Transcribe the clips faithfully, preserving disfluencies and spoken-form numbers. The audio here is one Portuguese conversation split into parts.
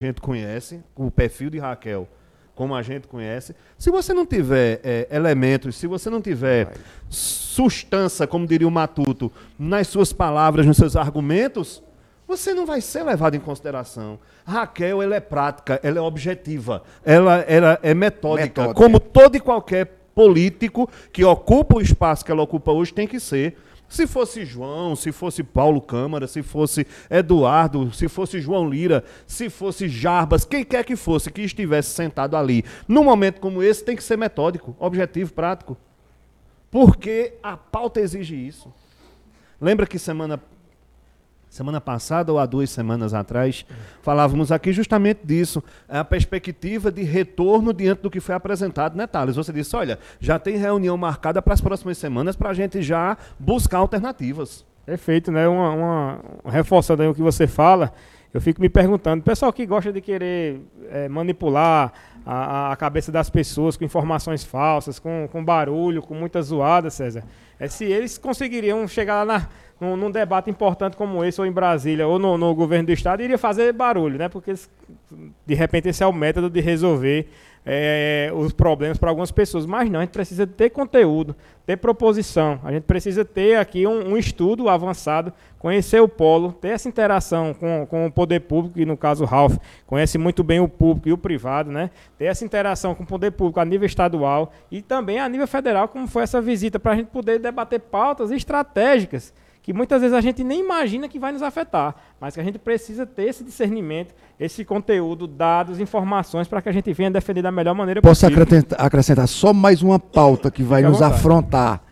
a gente conhece, o perfil de Raquel, como a gente conhece, se você não tiver é, elementos, se você não tiver substância, como diria o Matuto, nas suas palavras, nos seus argumentos, você não vai ser levado em consideração. Raquel, ela é prática, ela é objetiva, ela, ela é metódica, Metódica. como todo e qualquer político que ocupa o espaço que ela ocupa hoje tem que ser. Se fosse João, se fosse Paulo Câmara, se fosse Eduardo, se fosse João Lira, se fosse Jarbas, quem quer que fosse que estivesse sentado ali, num momento como esse, tem que ser metódico, objetivo, prático. Porque a pauta exige isso. Lembra que semana, semana passada ou há duas semanas atrás, falávamos aqui justamente disso, a perspectiva de retorno diante do que foi apresentado, né, Thales? Você disse, olha, já tem reunião marcada para as próximas semanas para a gente já buscar alternativas. Perfeito, né? Uma, uma, reforçando aí o que você fala, eu fico me perguntando, pessoal que gosta de querer é, manipular a, a cabeça das pessoas com informações falsas, com, com barulho, com muita zoada, César, é se eles conseguiriam chegar lá na, num, num debate importante como esse, ou em Brasília, ou no, no governo do estado, iria fazer barulho, né? Porque eles, de repente esse é o método de resolver É, os problemas para algumas pessoas, mas não, a gente precisa ter conteúdo, ter proposição, a gente precisa ter aqui um, um estudo avançado, conhecer o polo, ter essa interação com, com o poder público, e no caso o Ralph conhece muito bem o público e o privado, né? Ter essa interação com o poder público a nível estadual e também a nível federal, como foi essa visita, para a gente poder debater pautas estratégicas que muitas vezes a gente nem imagina que vai nos afetar, mas que a gente precisa ter esse discernimento, esse conteúdo, dados, informações, para que a gente venha defender da melhor maneira Posso possível. Posso acrescentar, acrescentar só mais uma pauta que vai Fique à nos vontade. afrontar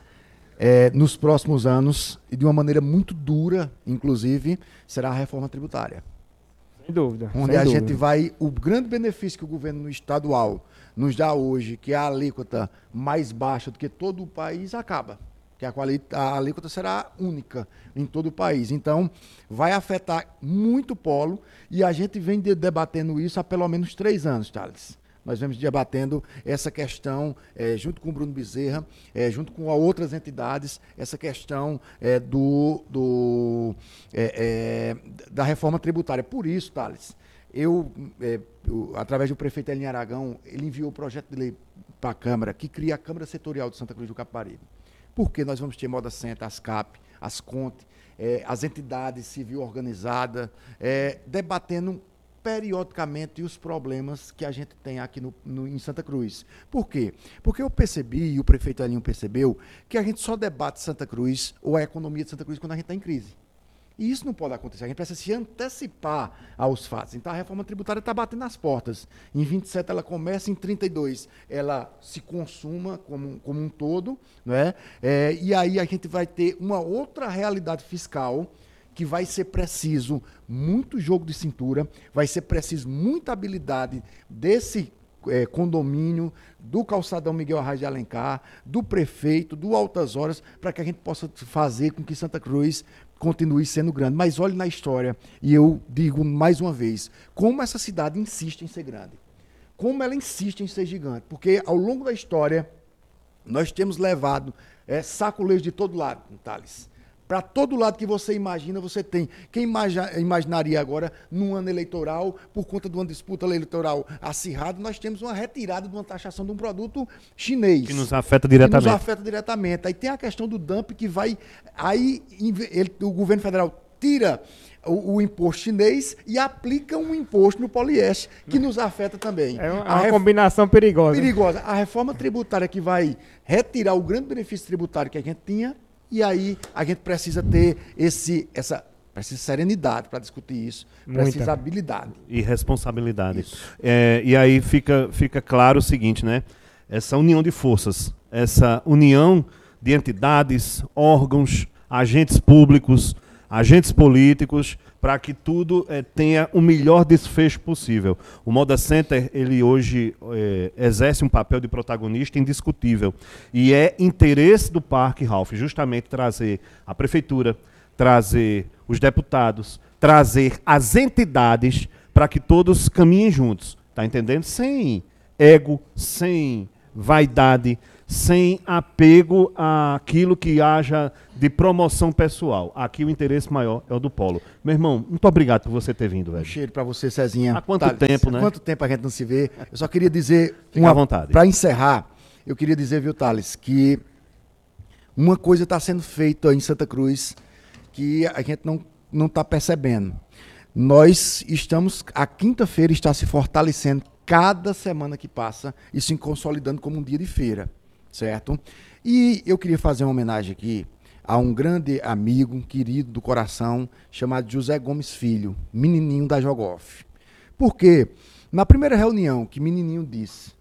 é, nos próximos anos, e de uma maneira muito dura, inclusive, será a reforma tributária. Sem dúvida. Onde sem a dúvida. gente vai, o grande benefício que o governo estadual nos dá hoje, que é a alíquota mais baixa do que todo o país, acaba. Que a, quali- a alíquota será única em todo o país. Então, vai afetar muito o polo, e a gente vem de- debatendo isso há pelo menos três anos, Thales. Nós vemos debatendo essa questão, eh, junto com o Bruno Bezerra, eh, junto com outras entidades, essa questão eh, do, do, eh, eh, da reforma tributária. Por isso, Thales, eu, eh, eu, através do prefeito Elinho Aragão, ele enviou o projeto de lei para a Câmara, que cria a Câmara Setorial de Santa Cruz do Capibaribe. Porque nós vamos ter Moda Center, as C A P, as CONTE, eh, as entidades civil organizadas, eh, debatendo periodicamente os problemas que a gente tem aqui no, no, em Santa Cruz. Por quê? Porque eu percebi, e o prefeito Elinho percebeu, que a gente só debate Santa Cruz, ou a economia de Santa Cruz, quando a gente está em crise. E isso não pode acontecer, a gente precisa se antecipar aos fatos. Então a reforma tributária está batendo nas portas. Em vinte e sete ela começa, em trinta e dois ela se consuma como, como um todo, não é? É, e aí a gente vai ter uma outra realidade fiscal que vai ser preciso muito jogo de cintura, vai ser preciso muita habilidade desse é, condomínio, do calçadão Miguel Arraes de Alencar, do prefeito, do Altas Horas, para que a gente possa fazer com que Santa Cruz continue sendo grande. Mas olhe na história, e eu digo mais uma vez, como essa cidade insiste em ser grande. Como ela insiste em ser gigante. Porque ao longo da história, nós temos levado é, sacoleiros de todo lado, Thales. Para todo lado que você imagina, você tem. Quem imagina, imaginaria agora, num ano eleitoral, por conta de uma disputa eleitoral acirrada, nós temos uma retirada de uma taxação de um produto chinês. Que nos afeta diretamente. Que nos afeta diretamente. Aí tem a questão do dump que vai... Aí ele, o governo federal tira o, o imposto chinês e aplica um imposto no poliéster, que nos afeta também. É uma, a uma ref... combinação perigosa. Perigosa. A reforma tributária que vai retirar o grande benefício tributário que a gente tinha. E aí a gente precisa ter esse, essa precisa serenidade para discutir isso, Muita. precisa habilidade. E responsabilidade. É, e aí fica, fica claro o seguinte, né? Essa união de forças, essa união de entidades, órgãos, agentes públicos, agentes políticos, para que tudo é, tenha o melhor desfecho possível. O Moda Center, ele hoje é, exerce um papel de protagonista indiscutível. E é interesse do Parque, Ralph, justamente trazer a prefeitura, trazer os deputados, trazer as entidades para que todos caminhem juntos. Tá entendendo? Sem ego, sem vaidade, sem apego àquilo que haja de promoção pessoal. Aqui o interesse maior é o do polo. Meu irmão, muito obrigado por você ter vindo, velho. Um cheiro pra você, Cezinha. Há quanto Thales, tempo, né? Há quanto tempo a gente não se vê? Eu só queria dizer, Fica à vontade. Para encerrar, eu queria dizer, viu, Thales, que uma coisa está sendo feita em Santa Cruz que a gente não não está percebendo. Nós estamos, a quinta-feira está se fortalecendo cada semana que passa e se consolidando como um dia de feira, certo? E eu queria fazer uma homenagem aqui a um grande amigo, um querido do coração, chamado José Gomes Filho, menininho da Jogoff. Por quê? Na primeira reunião que menininho disse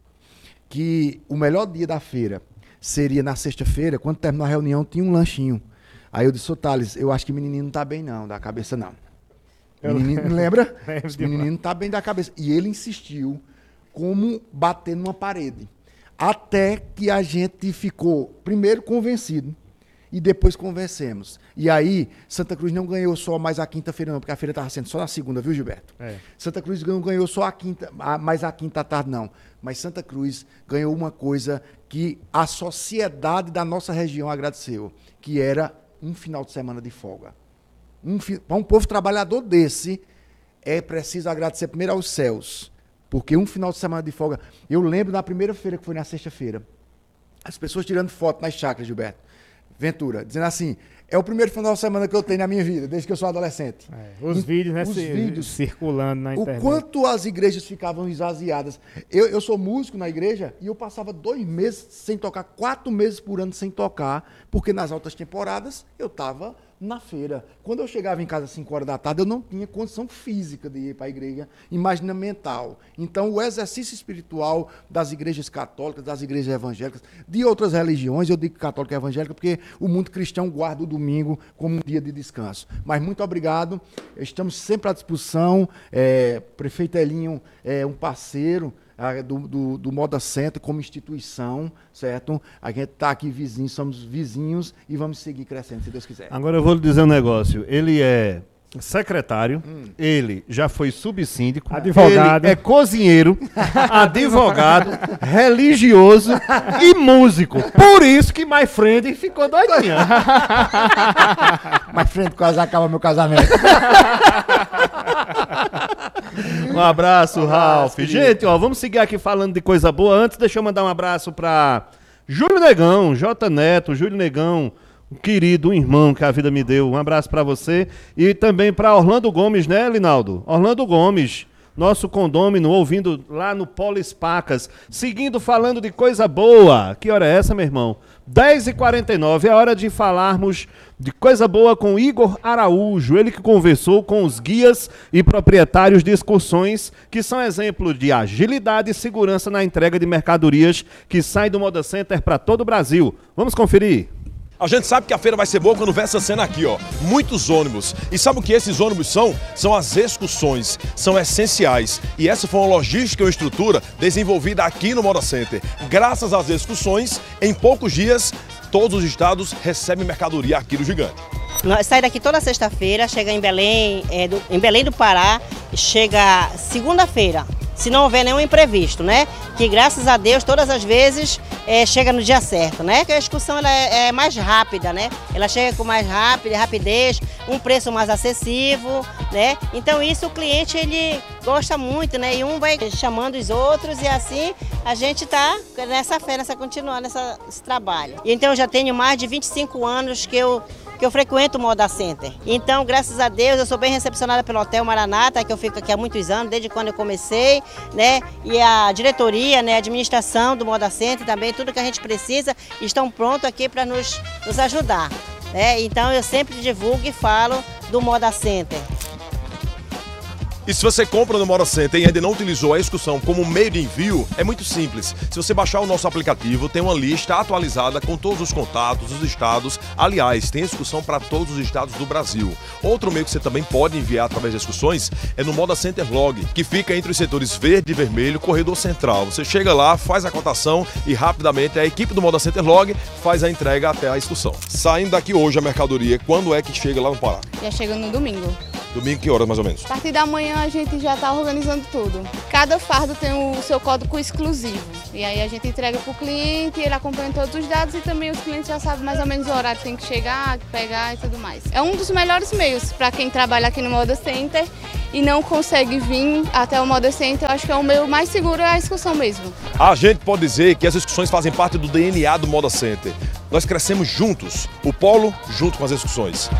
que o melhor dia da feira seria na sexta-feira, quando terminou a reunião tinha um lanchinho. Aí eu disse, ô Thales, eu acho que menininho não tá bem não, da cabeça não. Menininho, lembra? Esse menininho não tá bem da cabeça. E ele insistiu como bater numa parede. Até que a gente ficou, primeiro, convencido. E depois convencemos. E aí, Santa Cruz não ganhou só mais a quinta-feira não, porque a feira estava sendo só na segunda, viu, Gilberto? É. Santa Cruz não ganhou só a quinta, mais a quinta tarde não. Mas Santa Cruz ganhou uma coisa que a sociedade da nossa região agradeceu, que era um final de semana de folga. Um, para um povo trabalhador desse, é preciso agradecer primeiro aos céus, porque um final de semana de folga... Eu lembro da primeira feira, que foi na sexta-feira, as pessoas tirando foto nas chácaras, Gilberto Ventura, dizendo assim, é o primeiro final de semana que eu tenho na minha vida, desde que eu sou adolescente. É, os e, vídeos, né, os c- vídeos circulando na internet. O quanto as igrejas ficavam esvaziadas. Eu, eu sou músico na igreja e eu passava dois meses sem tocar, quatro meses por ano sem tocar, porque nas altas temporadas eu estava na feira. Quando eu chegava em casa às cinco horas da tarde, eu não tinha condição física de ir para a igreja, imagina mental. Então, o exercício espiritual das igrejas católicas, das igrejas evangélicas, de outras religiões, eu digo católica e evangélica, porque o mundo cristão guarda o domingo como um dia de descanso. Mas muito obrigado, estamos sempre à disposição. É, prefeito Elinho é um parceiro Do, do, do Moda Center como instituição, certo? A gente está aqui vizinhos, somos vizinhos e vamos seguir crescendo, se Deus quiser. Agora eu vou lhe dizer um negócio. Ele é secretário, hum. ele já foi subsíndico, advogado, ele é cozinheiro, advogado, religioso e músico. Por isso que My Friend ficou doidinha. My Friend quase acaba meu casamento. Um abraço, um abraço Ralf. Querido. Gente, ó, vamos seguir aqui falando de coisa boa. Antes, deixa eu mandar um abraço para Júlio Negão, J Neto, Júlio Negão, um querido, um irmão que a vida me deu. Um abraço para você. E também para Orlando Gomes, né, Linaldo? Orlando Gomes, nosso condômino, ouvindo lá no Polis Pacas. Seguindo, falando de coisa boa. Que hora é essa, meu irmão? dez e quarenta e nove, é hora de falarmos de coisa boa com Igor Araújo, ele que conversou com os guias e proprietários de excursões, que são exemplo de agilidade e segurança na entrega de mercadorias que saem do Moda Center para todo o Brasil. Vamos conferir. A gente sabe que a feira vai ser boa quando vê essa cena aqui, ó. Muitos ônibus. E sabe o que esses ônibus são? São as excursões. São essenciais. E essa foi uma logística e uma estrutura desenvolvida aqui no Moda Center. Graças às excursões, em poucos dias, todos os estados recebem mercadoria aqui do Gigante. Nós sai daqui toda sexta-feira, chega em Belém, é, do, em Belém do Pará, chega segunda-feira. Se não houver nenhum imprevisto, né? Que graças a Deus, todas as vezes, é, chega no dia certo, né? Que a excursão ela é, é mais rápida, né? Ela chega com mais rápida, rapidez, um preço mais acessível, né? Então isso o cliente, ele gosta muito, né? E um vai chamando os outros e assim a gente tá nessa fé, nessa continuar nessa, nesse trabalho. E então eu já tenho mais de vinte e cinco anos que eu que eu frequento o Moda Center. Então, graças a Deus, eu sou bem recepcionada pelo Hotel Maranata, que eu fico aqui há muitos anos, desde quando eu comecei, né? E a diretoria, né, a administração do Moda Center também, tudo que a gente precisa, estão prontos aqui para nos, nos ajudar, né? Então, eu sempre divulgo e falo do Moda Center. E se você compra no Moda Center e ainda não utilizou a excursão como meio de envio, é muito simples. Se você baixar o nosso aplicativo, tem uma lista atualizada com todos os contatos, os estados. Aliás, tem excursão para todos os estados do Brasil. Outro meio que você também pode enviar através de excursões é no Moda Center Log, que fica entre os setores verde e vermelho, corredor central. Você chega lá, faz a cotação e rapidamente a equipe do Moda Center Log faz a entrega até a excursão. Saindo daqui hoje a mercadoria, quando é que chega lá no Pará? Já chega no domingo. Domingo que horas, mais ou menos? A partir da manhã a gente já está organizando tudo. Cada fardo tem o seu código exclusivo. E aí a gente entrega para o cliente, ele acompanha todos os dados e também os clientes já sabem mais ou menos o horário que tem que chegar, que pegar e tudo mais. É um dos melhores meios para quem trabalha aqui no Moda Center e não consegue vir até o Moda Center. Eu acho que é o meio mais seguro, é a excursão mesmo. A gente pode dizer que as excursões fazem parte do D N A do Moda Center. Nós crescemos juntos, o polo junto com as excursões.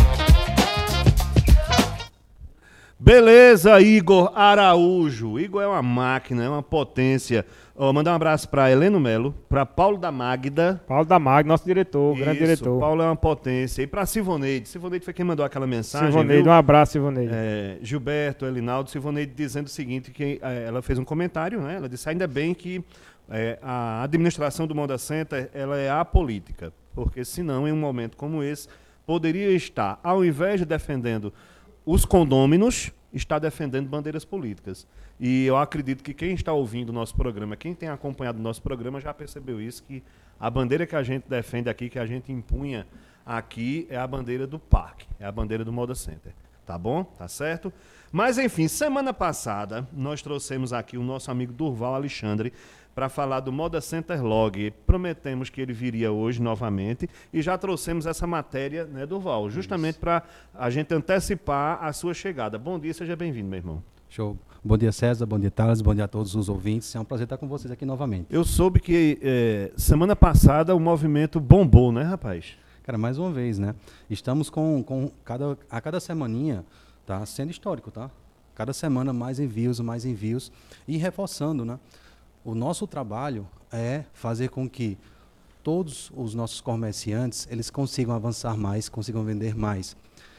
Beleza, Igor Araújo. Igor é uma máquina, é uma potência. Oh, mandar um abraço para Heleno Melo, para Paulo da Magda. Paulo da Magda, nosso diretor, Isso, grande diretor. Paulo é uma potência. E para Sivoneide. Sivoneide foi quem mandou aquela mensagem. Sivoneide, viu? um abraço, Sivoneide. É, Gilberto, Elinaldo, Sivoneide dizendo o seguinte, que é, ela fez um comentário, né? Ela disse, ainda bem que é, a administração do Moda Center ela é apolítica, porque senão, em um momento como esse, poderia estar, ao invés de defendendo os condôminos, está defendendo bandeiras políticas. E eu acredito que quem está ouvindo o nosso programa, quem tem acompanhado o nosso programa, já percebeu isso, que a bandeira que a gente defende aqui, que a gente impunha aqui, é a bandeira do parque, é a bandeira do Moda Center. Tá bom? Tá certo? Mas, enfim, semana passada, nós trouxemos aqui o nosso amigo Durval Alexandre para falar do Moda Center Log. Prometemos que ele viria hoje novamente e já trouxemos essa matéria, né, Durval, justamente para a gente antecipar a sua chegada. Bom dia, seja bem-vindo, meu irmão. Show. Bom dia, César. Bom dia, Thales. Bom dia a todos os ouvintes. É um prazer estar com vocês aqui novamente. Eu soube que é, semana passada o movimento bombou, né, rapaz? Cara, mais uma vez, né? Estamos com, com cada, a cada semaninha, tá sendo histórico, tá? Cada semana mais envios, mais envios. E reforçando, né? O nosso trabalho é fazer com que todos os nossos comerciantes, eles consigam avançar mais, consigam vender mais.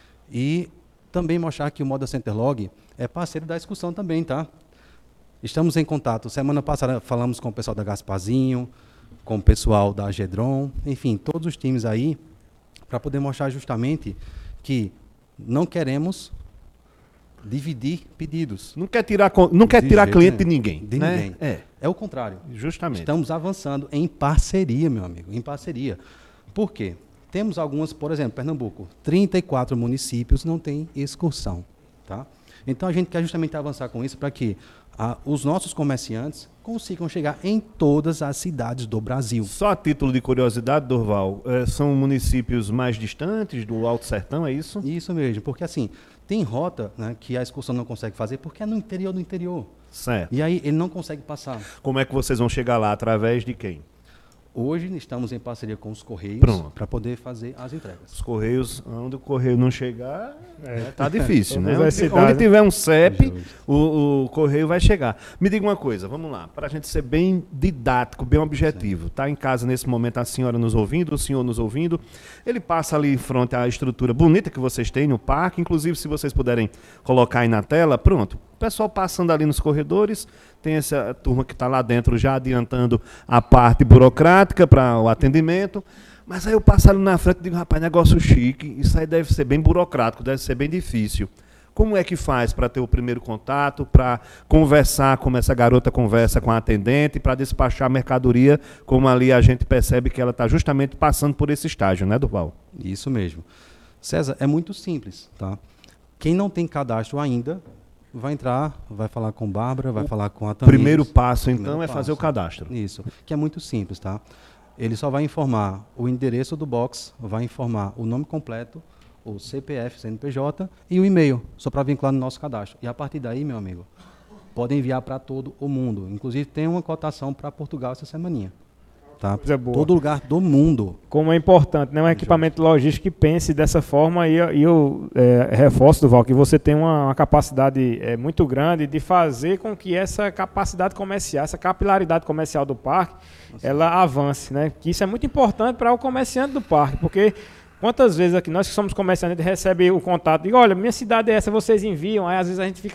E também mostrar que o Moda Center Log é parceiro da excursão também, tá? Estamos em contato. Semana passada falamos com o pessoal da Gasparzinho, com o pessoal da Gedron, enfim, todos os times aí, para poder mostrar justamente que não queremos dividir pedidos. Não quer tirar, não quer De tirar jeito cliente de nenhum. ninguém. De né? ninguém. É, É o contrário. justamente. Estamos avançando em parceria, meu amigo, em parceria. Por quê? Temos algumas, por exemplo, Pernambuco, trinta e quatro municípios não têm excursão, tá? Então a gente quer justamente avançar com isso para que ah, os nossos comerciantes consigam chegar em todas as cidades do Brasil. Só a título de curiosidade, Durval, eh, são municípios mais distantes do Alto Sertão, é isso? Isso mesmo, porque assim, tem rota, né, que a excursão não consegue fazer porque é no interior do interior. Certo. E aí ele não consegue passar. Como é que vocês vão chegar lá? Através de quem? Hoje estamos em parceria com os Correios Pronto. para poder fazer as entregas. Os Correios, onde o Correio não chegar, é, tá difícil, né? Todas as Onde, cidades. onde tiver um C E P, Justo. o, o Correio vai chegar. Me diga uma coisa, vamos lá, para a gente ser bem didático, bem objetivo. Tá em casa nesse momento a senhora nos ouvindo, o senhor nos ouvindo. Ele passa ali em frente à estrutura bonita que vocês têm no parque, inclusive se vocês puderem colocar aí na tela, pronto. O pessoal passando ali nos corredores, tem essa turma que está lá dentro já adiantando a parte burocrática para o atendimento. Mas aí eu passo ali na frente e digo, rapaz, negócio chique, isso aí deve ser bem burocrático, deve ser bem difícil. Como é que faz para ter o primeiro contato, para conversar como essa garota conversa com a atendente, para despachar a mercadoria, como ali a gente percebe que ela está justamente passando por esse estágio, né, Durval? Isso mesmo. César, é muito simples, tá? Quem não tem cadastro ainda, vai entrar, vai falar com Bárbara, vai O falar com a Tamires. Primeiro passo, então, Primeiro é fazer o passo. cadastro. Isso, que é muito simples, tá? Ele só vai informar o endereço do box, vai informar o nome completo, o C P F, C N P J e o e-mail, só para vincular no nosso cadastro. E a partir daí, meu amigo, pode enviar para todo o mundo. Inclusive, tem uma cotação para Portugal essa semaninha. Tá? Coisa boa. Todo lugar do mundo. Como é importante, né? Um equipamento logístico que pense dessa forma e eu, e eu é, reforço, Durval, que você tem uma, uma capacidade é, muito grande de fazer com que essa capacidade comercial, essa capilaridade comercial do parque, ela avance, né? Que isso é muito importante para o comerciante do parque, porque quantas vezes aqui, nós que somos comerciantes, a gente recebe o contato e olha, minha cidade é essa, vocês enviam, aí às vezes a gente ficava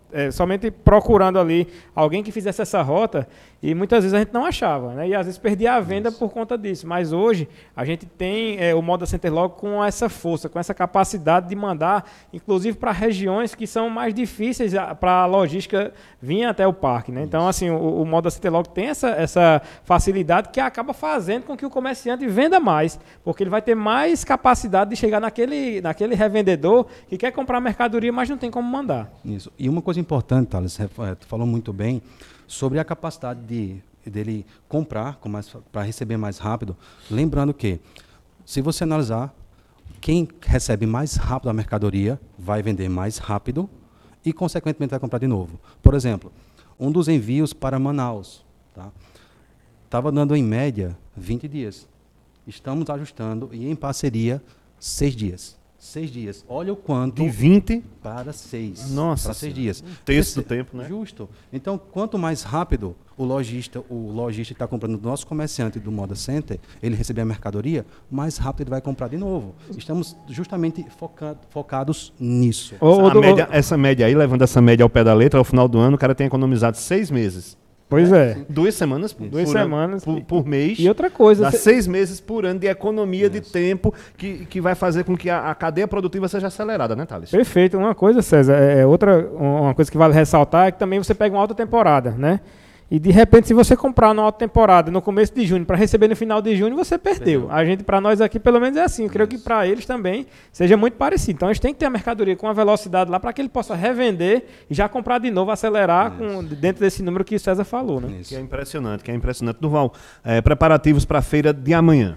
é, somente procurando ali alguém que fizesse essa rota, e muitas vezes a gente não achava, né? E às vezes perdia a venda por conta disso. Mas hoje a gente tem é, o Moda Center logo com essa força, com essa capacidade de mandar, inclusive para regiões que são mais difíceis para a logística vir até o parque, né? Então, assim, o, o Moda Center logo tem essa, essa facilidade que acaba fazendo com que o comerciante venda mais, porque ele vai ter mais capacidade de chegar naquele, naquele revendedor que quer comprar mercadoria, mas não tem como mandar. Isso. E uma coisa importante, Thales, tu falou muito bem sobre a capacidade de, dele comprar para receber mais rápido. Lembrando que, se você analisar, quem recebe mais rápido a mercadoria vai vender mais rápido e, consequentemente, vai comprar de novo. Por exemplo, um dos envios para Manaus estava tá? dando, em média, vinte dias. Estamos ajustando e, em parceria, seis dias. Seis dias. Olha o quanto... De vinte para seis. Nossa. Para seis dias. Um terço do tempo, né? Justo. Então, quanto mais rápido o lojista o lojista está comprando do nosso comerciante do Moda Center, ele receber a mercadoria, mais rápido ele vai comprar de novo. Estamos justamente foca, focados nisso. Ô, essa, média, essa média aí, levando essa média ao pé da letra, ao final do ano, o cara tem economizado seis meses. Pois é. é. Duas semanas por, Duas por, semanas por, por mês. E outra coisa. Dá cê... seis meses por ano de economia Isso. de tempo que, que vai fazer com que a, a cadeia produtiva seja acelerada, né, Thales? Perfeito. Uma coisa, César, é outra uma coisa que vale ressaltar é que também você pega uma alta temporada, né? E, de repente, se você comprar na alta temporada, no começo de junho, para receber no final de junho, você perdeu. perdeu. A gente, para nós aqui, pelo menos é assim. Eu creio que para eles também seja muito parecido. Então, a gente tem que ter a mercadoria com a velocidade lá para que ele possa revender e já comprar de novo, acelerar com, dentro desse número que o César falou, né? Isso. Que é impressionante, que é impressionante. Durval, é, preparativos para a feira de amanhã.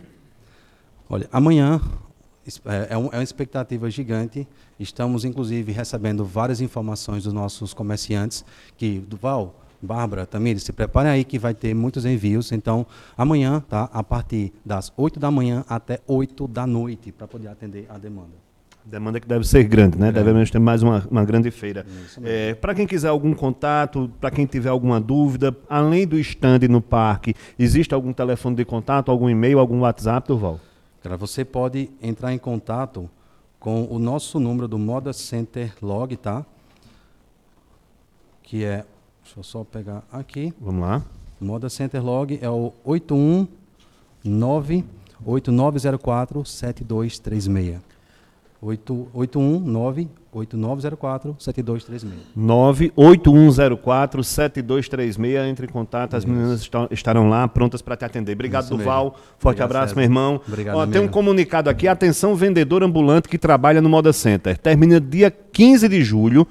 Olha, amanhã é, é uma expectativa gigante. Estamos, inclusive, recebendo várias informações dos nossos comerciantes que, Durval, Bárbara, Tamires, se preparem aí que vai ter muitos envios. Então, amanhã, tá, a partir das oito da manhã até oito da noite, para poder atender a demanda. Demanda que deve ser grande, né? Grande. Devemos ter mais uma, uma grande feira. É, para quem quiser algum contato, para quem tiver alguma dúvida, além do stand no parque, existe algum telefone de contato, algum e-mail, algum WhatsApp, Durval? Cara, você pode entrar em contato com o nosso número do Moda Center Log, tá? Que é... Deixa eu só pegar aqui. Vamos lá. Moda Center Log é o oito um nove oito nove zero quatro sete dois três seis. oito um nove oito nove zero quatro sete dois três seis. nove oito um zero quatro sete dois três seis. Entre em contato, as Isso. meninas estão, estarão lá prontas para te atender. Obrigado, Isso Durval. Mesmo. Forte Obrigado, abraço, César. Meu irmão. Obrigado, Ó, tem um comunicado aqui. Atenção, vendedor ambulante que trabalha no Moda Center. Termina dia quinze de julho.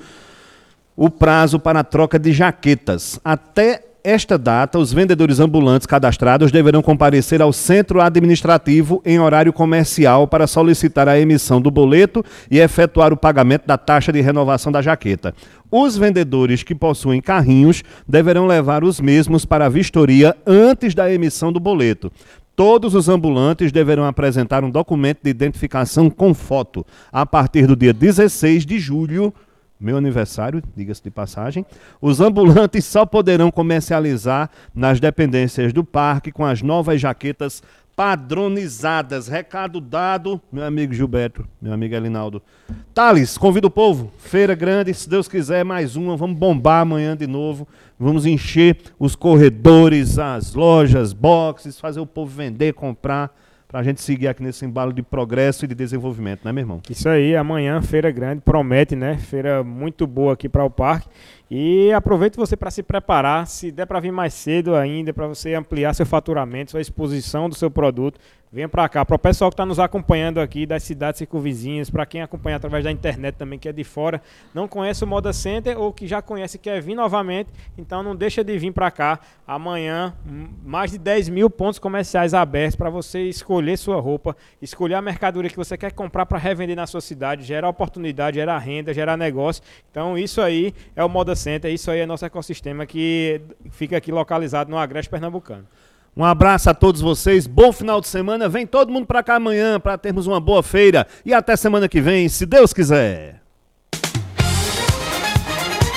O prazo para a troca de jaquetas. Até esta data, os vendedores ambulantes cadastrados deverão comparecer ao centro administrativo em horário comercial para solicitar a emissão do boleto e efetuar o pagamento da taxa de renovação da jaqueta. Os vendedores que possuem carrinhos deverão levar os mesmos para a vistoria antes da emissão do boleto. Todos os ambulantes deverão apresentar um documento de identificação com foto a partir do dia dezesseis de julho, meu aniversário, diga-se de passagem. Os ambulantes só poderão comercializar nas dependências do parque com as novas jaquetas padronizadas. Recado dado, meu amigo Gilberto, meu amigo Elinaldo. Thales, convida o povo. Feira grande, se Deus quiser, mais uma. Vamos bombar amanhã de novo. Vamos encher os corredores, as lojas, boxes, fazer o povo vender, comprar, para a gente seguir aqui nesse embalo de progresso e de desenvolvimento, né, meu irmão? Isso aí, amanhã, feira grande, promete, né? Feira muito boa aqui para o parque. E aproveite você para se preparar, se der para vir mais cedo ainda, para você ampliar seu faturamento, sua exposição do seu produto. Venha para cá, para o pessoal que está nos acompanhando aqui das cidades circunvizinhas, para quem acompanha através da internet também, que é de fora, não conhece o Moda Center ou que já conhece e quer vir novamente, então não deixa de vir para cá. Amanhã, mais de dez mil pontos comerciais abertos para você escolher sua roupa, escolher a mercadoria que você quer comprar para revender na sua cidade, gerar oportunidade, gerar renda, gerar negócio. Então isso aí é o Moda Center, isso aí é nosso ecossistema que fica aqui localizado no Agreste Pernambucano. Um abraço a todos vocês, bom final de semana, vem todo mundo para cá amanhã para termos uma boa feira e até semana que vem, se Deus quiser.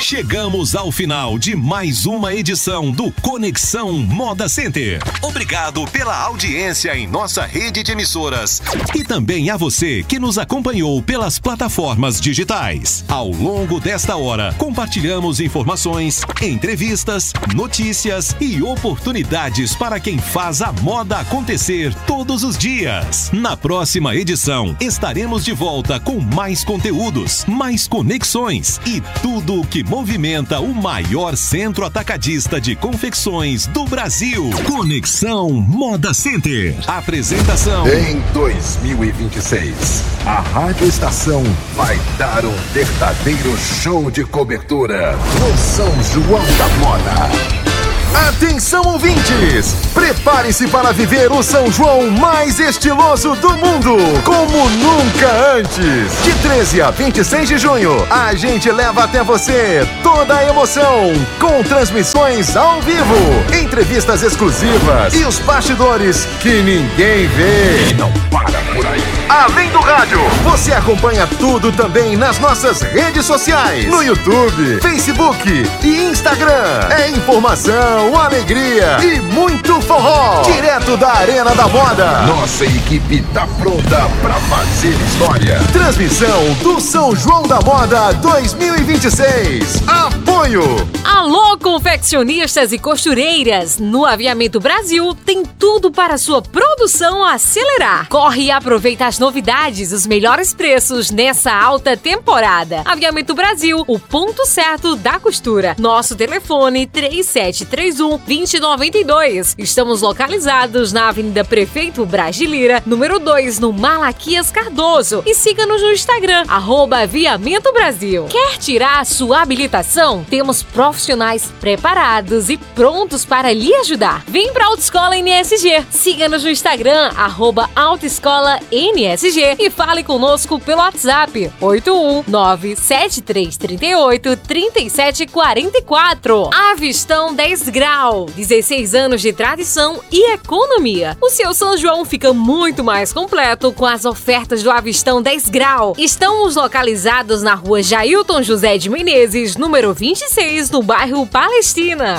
Chegamos ao final de mais uma edição do Conexão Moda Center. Obrigado pela audiência em nossa rede de emissoras e também a você que nos acompanhou pelas plataformas digitais. Ao longo desta hora, compartilhamos informações, entrevistas, notícias e oportunidades para quem faz a moda acontecer todos os dias. Na próxima edição, estaremos de volta com mais conteúdos, mais conexões e tudo o que movimenta o maior centro atacadista de confecções do Brasil. Conexão Moda Center. Apresentação. Em dois mil e vinte e seis, a Rádio Estação vai dar um verdadeiro show de cobertura no São João da Moda. Atenção, ouvintes! Prepare-se para viver o São João mais estiloso do mundo, como nunca antes. De treze a vinte e seis de junho, a gente leva até você toda a emoção, com transmissões ao vivo, entrevistas exclusivas e os bastidores que ninguém vê. E não para por aí. Além do rádio, você acompanha tudo também nas nossas redes sociais, no YouTube, Facebook e Instagram. É informação, alegria e muito forró, direto da Arena da Moda. Nossa equipe tá pronta pra fazer história. Transmissão do São João da Moda dois mil e vinte e seis. Apoio. Alô, confeccionistas e costureiras! No Aviamento Brasil tem tudo para sua produção acelerar. Corre e aproveita as novidades, os melhores preços nessa alta temporada. Aviamento Brasil, o ponto certo da costura. Nosso telefone três sete três um, dois zero nove dois. Estamos localizados na Avenida Prefeito Braz de Lira, número dois, no Malaquias Cardoso. E siga-nos no Instagram, arroba Aviamento Brasil. Quer tirar a sua habilitação? Temos profissionais preparados e prontos para lhe ajudar. Vem para a Autoescola N S G. Siga-nos no Instagram, arroba Autoescola N S G e fale conosco pelo WhatsApp oito um nove sete três três oito três sete quatro quatro. Avistão dez Grau, dezesseis anos de tradição e economia. O seu São João fica muito mais completo com as ofertas do Avistão dez Grau. Estamos localizados na rua Jailton José de Menezes, número vinte e seis, no bairro Palestina.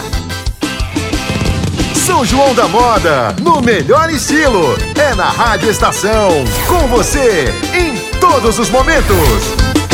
São João da Moda, no melhor estilo, é na Rádio Estação, com você em todos os momentos.